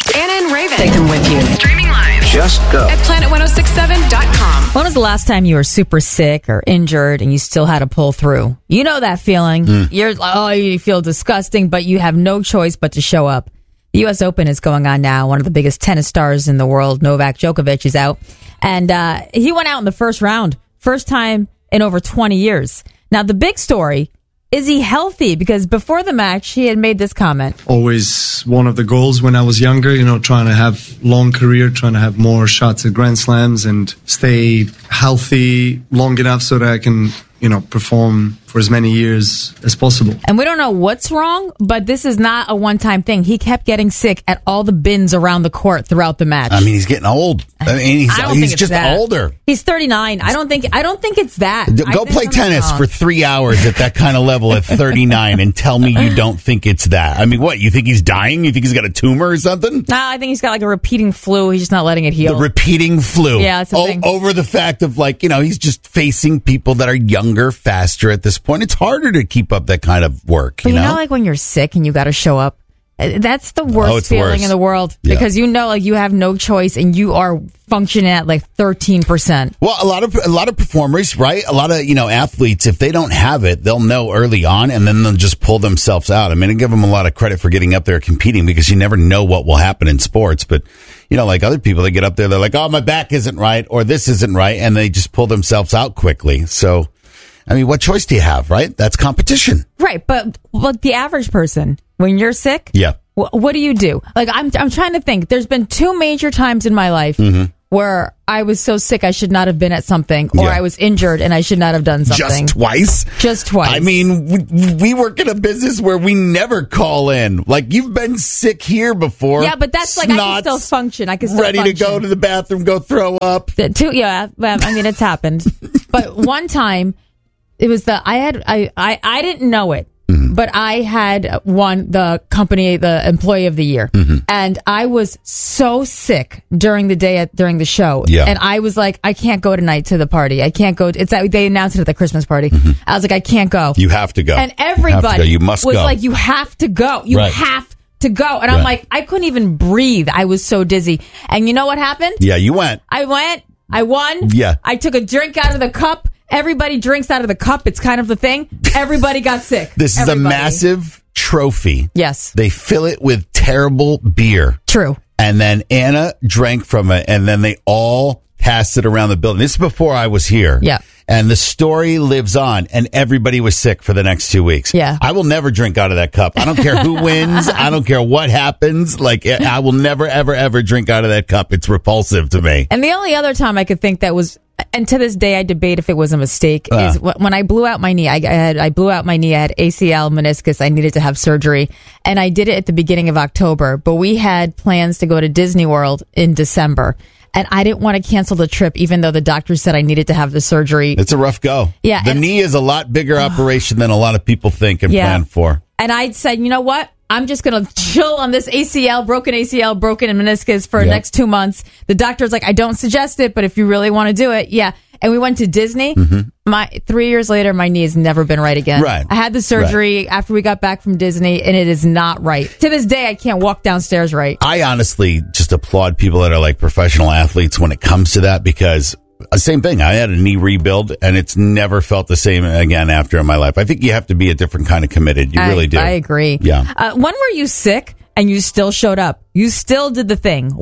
Anna and Raven. Take them with you. Streaming live. Just go. At planet1067.com. When was the last time you were super sick or injured and you still had to pull through? You know that feeling. You're you feel disgusting, but you have no choice but to show up. The U.S. Open is going on now. One of the biggest tennis stars in the world, Novak Djokovic, is out. And he went out in the first round. First time in over 20 years. Now, the big story, is he healthy? Because before the match, he had made this comment. Always one of the goals when I was younger, trying to have long career, trying to have more shots at Grand Slams and stay healthy long enough so that I can, perform for as many years as possible. And we don't know what's wrong, but this is not a one-time thing. He kept getting sick at all the bins around the court throughout the match. I mean, he's getting old. He's just older. He's 39. I don't think it's that. Go play tennis for 3 hours at that kind of level at 39 and tell me you don't think it's that. I mean, what? You think he's dying? You think he's got a tumor or something? No, I think he's got like a repeating flu. He's just not letting it heal. The repeating flu. Yeah, that's the thing. Over the fact of he's just facing people that are younger, faster at this point. It's harder to keep up that kind of work. But like when you're sick and you got to show up, that's the worst feeling in the world because you have no choice and you are functioning at 13%. Well, a lot of performers, right? A lot of athletes, if they don't have it, they'll know early on and then they'll just pull themselves out. I mean, I give them a lot of credit for getting up there competing because you never know what will happen in sports. But like other people, they get up there, they're like, "Oh, my back isn't right," or "This isn't right," and they just pull themselves out quickly. So, I mean, what choice do you have, right? That's competition. Right, but the average person, when you're sick, what do you do? I'm trying to think. There's been 2 major times in my life where I was so sick I should not have been at something, or I was injured and I should not have done something. Just twice? I mean, we work in a business where we never call in. You've been sick here before. Yeah, but that's I can still function. I can still ready function. to go to the bathroom, go throw up. It's happened. But one time, it was I didn't know it. But I had won the employee of the year. And I was so sick during the show. Yeah. And I was like, I can't go tonight to the party. I can't go. They announced it at the Christmas party. I was like, I can't go. You have to go. And everybody you must was go. like, you have to go. You have to go. And I'm like, I couldn't even breathe. I was so dizzy. And you know what happened? Yeah, you went. I went. I won. Yeah. I took a drink out of the cup. Everybody drinks out of the cup. It's kind of the thing. Everybody got sick. This is a massive trophy. Yes. They fill it with terrible beer. True. And then Anna drank from it, and then they all passed it around the building. This is before I was here. Yeah. And the story lives on, and everybody was sick for the next 2 weeks. Yeah. I will never drink out of that cup. I don't care who wins. I don't care what happens. I will never, ever, ever drink out of that cup. It's repulsive to me. And the only other time I could think that was, and to this day I debate if it was a mistake, is when I blew out my knee. I blew out my knee. I had ACL, meniscus. I needed to have surgery. And I did it at the beginning of October. But we had plans to go to Disney World in December. And I didn't want to cancel the trip, even though the doctor said I needed to have the surgery. It's a rough go. Yeah. The knee is a lot bigger operation than a lot of people think and plan for. And I said, you know what? I'm just going to chill on this broken meniscus for the next 2 months. The doctor's like, I don't suggest it, but if you really want to do it, yeah. And we went to Disney. 3 years later, my knee has never been right again. Right. I had the surgery after we got back from Disney, and it is not right. To this day, I can't walk downstairs right. I honestly just applaud people that are professional athletes when it comes to that, because same thing. I had a knee rebuild, and it's never felt the same again after in my life. I think you have to be a different kind of committed. You really do. I agree. Yeah. When were you sick and you still showed up? You still did the thing.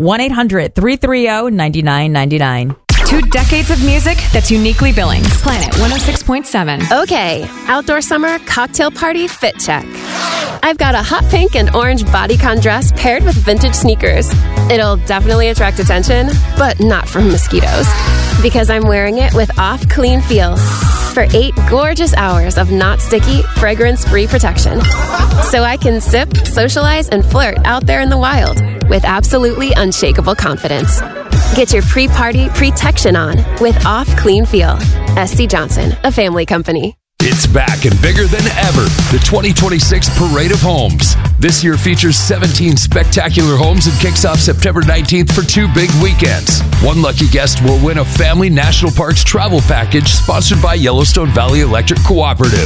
1-800-330-9999. 2 decades of music that's uniquely Billings. Planet 106.7. Okay, outdoor summer cocktail party fit check. I've got a hot pink and orange bodycon dress paired with vintage sneakers. It'll definitely attract attention, but not from mosquitoes, because I'm wearing it with Off Clean Feel for 8 gorgeous hours of not sticky, fragrance-free protection. So I can sip, socialize, and flirt out there in the wild with absolutely unshakable confidence. Get your pre-party protection on with Off Clean Feel. SC Johnson, a family company. It's back and bigger than ever. The 2026 Parade of Homes. This year features 17 spectacular homes and kicks off September 19th for 2 big weekends. One lucky guest will win a Family National Parks travel package sponsored by Yellowstone Valley Electric Cooperative.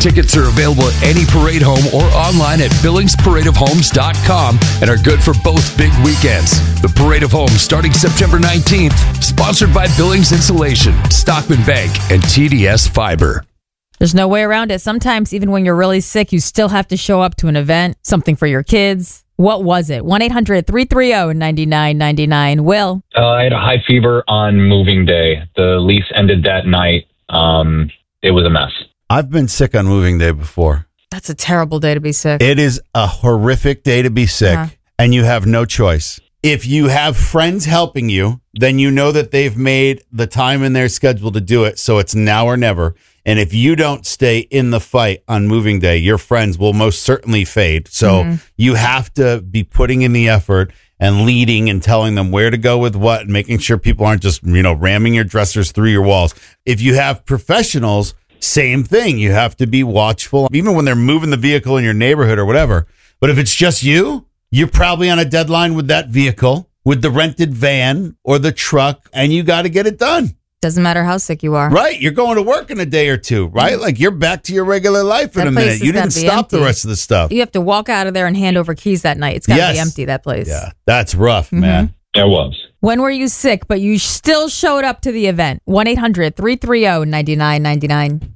Tickets are available at any parade home or online at BillingsParadeOfHomes.com and are good for both big weekends. The Parade of Homes starting September 19th, sponsored by Billings Insulation, Stockman Bank, and TDS Fiber. There's no way around it. Sometimes, even when you're really sick, you still have to show up to an event, something for your kids. What was it? 1-800-330-9999. Will? I had a high fever on moving day. The lease ended that night. It was a mess. I've been sick on moving day before. That's a terrible day to be sick. It is a horrific day to be sick, and you have no choice. If you have friends helping you, then you know that they've made the time in their schedule to do it, so it's now or never. And if you don't stay in the fight on moving day, your friends will most certainly fade. So you have to be putting in the effort and leading and telling them where to go with what and making sure people aren't just, ramming your dressers through your walls. If you have professionals, same thing. You have to be watchful, even when they're moving the vehicle in your neighborhood or whatever. But if it's just you, you're probably on a deadline with that vehicle, with the rented van or the truck, and you got to get it done. Doesn't matter how sick you are. Right. You're going to work in a day or two, right? Like you're back to your regular life in a minute. You didn't stop the rest of the stuff. You have to walk out of there and hand over keys that night. It's got to be empty, that place. Yeah. That's rough, man. It was. When were you sick, but you still showed up to the event? 1-800-330-9999.